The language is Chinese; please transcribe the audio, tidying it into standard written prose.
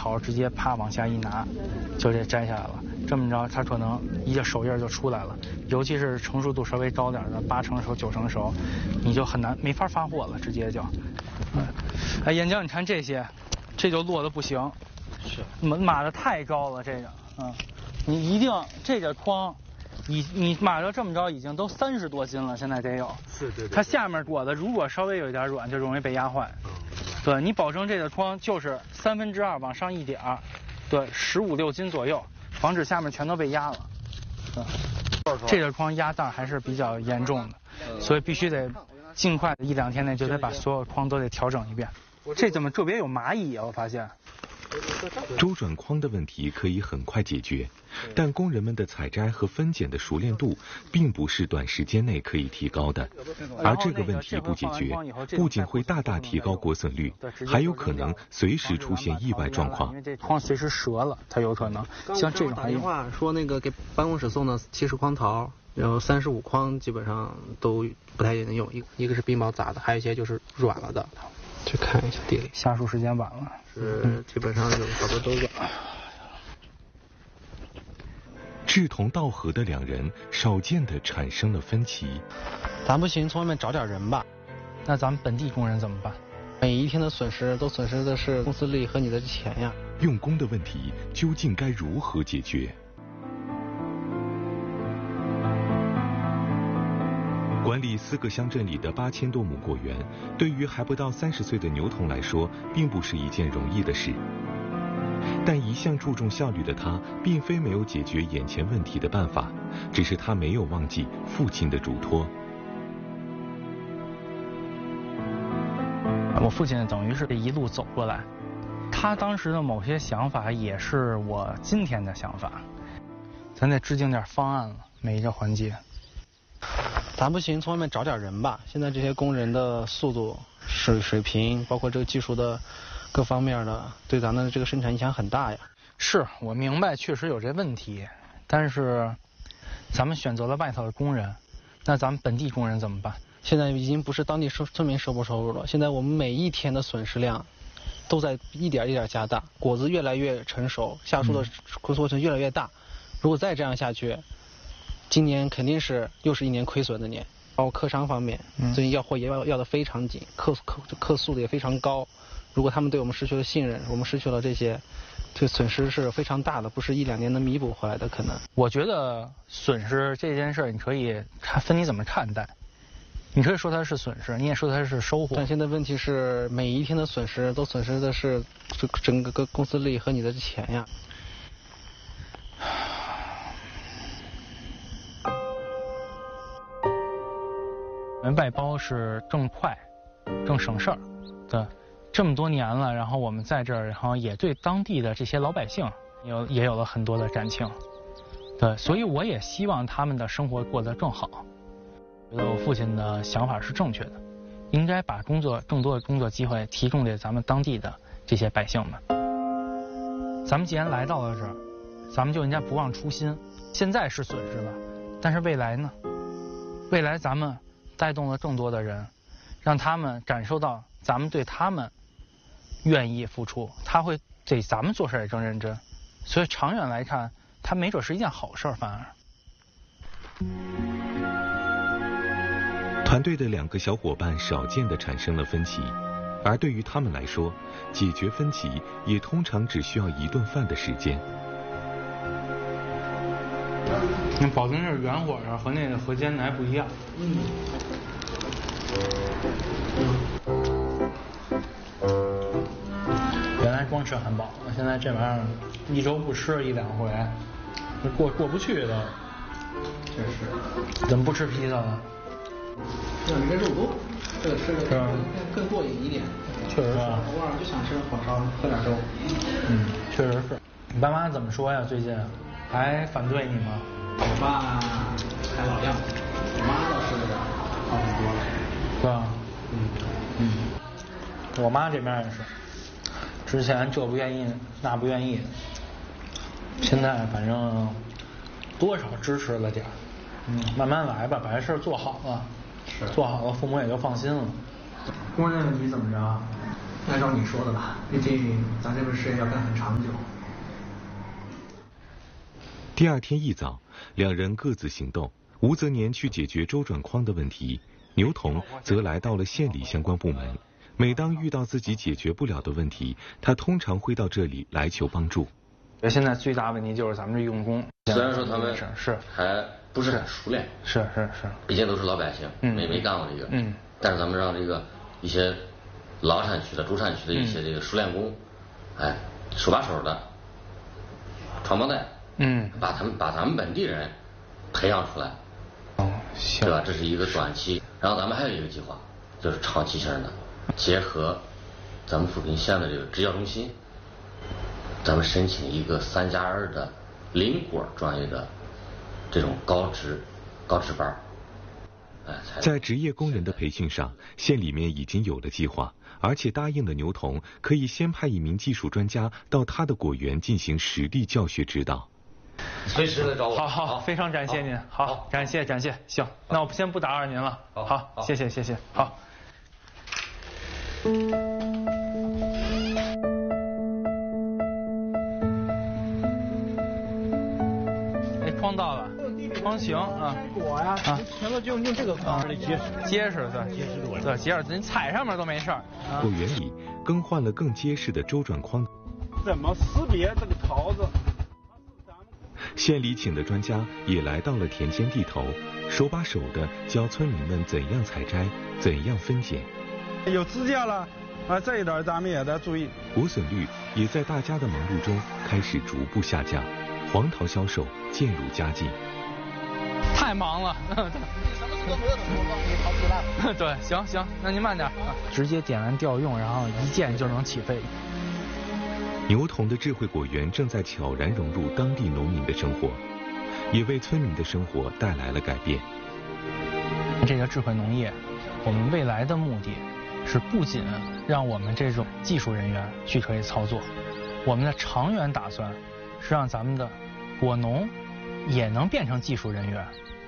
槽直接啪往下一拿，就这摘下来了。这么着，它可能一个手印就出来了。尤其是成熟度稍微高点的，8成熟、9成熟，你就很难没法发货了，直接就。哎，岩浆，你看这些，这就落的不行， 是码的太高了，这个，你一定这个筐。你码着这么着已经都30多斤了，现在得有。 是对。 它下面裹的如果稍微有一点软，就容易被压坏。对，你保证这个筐就是2/3往上一点儿，对，15、16斤左右，防止下面全都被压了。这个筐压蛋还是比较严重的，所以必须得尽快的1、2天内就得把所有筐都得调整一遍。这怎么特别有蚂蚁啊？我发现。 周转筐的问题可以很快解决，但工人们的采摘和分拣的熟练度并不是短时间内可以提高的。而这个问题不解决，不仅会大大提高果损率，还有可能随时出现意外状况。 因为这筐随时折了，它有可能。像这种打电话说那个给办公室送的70筐桃，然后35筐基本上都不太能用，一个是冰雹砸的，还有一些就是软了的。去看一下地里， 下树时间晚了， 基本上有好多都软。 志同道合的2人少见的产生了分歧。 咱不行，从外面找点人吧。 那咱们本地工人怎么办？ 每一天的损失都损失的是公司利益和你的钱呀。 用工的问题究竟该如何解决？管理4个乡镇里的8000多亩果园，对于还不到30岁的牛童来说，并不是一件容易的事。但一向注重效率的他，并非没有解决眼前问题的办法，只是他没有忘记父亲的嘱托。 我父亲等于是这一路走过来，他当时的某些想法也是我今天的想法，咱得制定点方案了，每一个环节。 咱不行，从外面找点人吧。现在这些工人的速度、水平，包括这个技术的各方面的，对咱们的这个生产影响很大呀。 是我明白，确实有这问题，但是咱们选择了外头的工人，那咱们本地工人怎么办？ 现在已经不是当地村民收不收入了，现在我们每一天的损失量都在一点一点加大，果子越来越成熟，下树的过程越来越大。如果再这样下去，今年肯定是又是一年亏损的年，包括客商方面，最近要货也要的非常紧，客诉的也非常高。如果他们对我们失去了信任，我们失去了这些，这损失是非常大的，不是1、2年能弥补回来的可能。 我觉得损失这件事，你可以分你怎么看待，你可以说它是损失，你也说它是收获。 但现在问题是，每一天的损失都损失的是整个公司利益和你的钱呀。 外包是更快、更省事儿，对，这么多年了，然后我们在这儿，然后也对当地的这些老百姓也有了很多的感情，对，所以我也希望他们的生活过得更好。觉得我父亲的想法是正确的，应该把更多的工作机会提供给咱们当地的这些百姓们。咱们既然来到了这儿，咱们就应该不忘初心。现在是损失了，但是未来呢？未来咱们带动了更多的人，让他们感受到咱们对他们愿意付出，他会对咱们做事也更认真，所以长远来看，它没准是一件好事，反而。 团队的2个小伙伴少见的产生了分歧，而对于他们来说，解决分歧也通常只需要1顿饭的时间。 那保证是原火烧和那个河间还不一样。原来光吃汉堡，现在这玩意儿1周不吃1、2回，过不去都。确实。怎么不吃披萨呢？ 这里面肉多，这个吃的更过瘾一点。 确实是。 偶尔就想吃火烧，喝点粥。 确实是。你爸妈怎么说呀？最近还反对你吗？ 我爸还老样，我妈倒是好很多了。 对吧？我妈这边也是，之前这不愿意那不愿意，现在反正多少支持了点儿。慢慢来吧，把这事儿做好了，做好了父母也就放心了。工人问题怎么着？ 按照你说的吧，毕竟咱这个事业要干很长久。 第二天一早，两人各自行动。吴泽年去解决周转框的问题，牛童则来到了县里相关部门。每当遇到自己解决不了的问题，他通常会到这里来求帮助。 现在最大问题就是咱们这用工， 虽然说他们是还不是很熟练， 是， 毕竟都是老百姓，没干过这个，但是咱们让这个一些老产区的、主产区的一些这个熟练工，哎，手把手的传帮带，把咱们本地人培养出来， 行， 对吧？这是一个短期，然后咱们还有一个计划，就是长期性的，结合咱们扶贫县的这个支教中心，咱们申请一个3+2的零果专业的这种高职班。 在职业工人的培训上，县里面已经有了计划，而且答应了牛童可以先派一名技术专家到他的果园进行实地教学指导。 随时来找我。 好，非常感谢您。好，感谢。行，那我先不打扰您了。好，谢谢。好。框到了，框行啊。 果呀，全都就用这个框， 结实对，结实，您踩上面都没事儿。 果园里更换了更结实的周转框。 怎么识别这个桃子？ 县里请的专家也来到了田间地头，手把手的教村民们怎样采摘，怎样分拣。 有支架了啊，这一点咱们也得注意。 果笋率也在大家的忙碌中开始逐步下降，黄桃销售渐入佳境。 太忙了。 什么事都没有的时候，帮你跑起来。 对，行，那您慢点，直接点完调用，然后一键就能起飞。 牛童的智慧果园正在悄然融入当地农民的生活，也为村民的生活带来了改变。 这个智慧农业，我们未来的目的是不仅让我们这种技术人员去可以操作，我们的长远打算是让咱们的果农也能变成技术人员。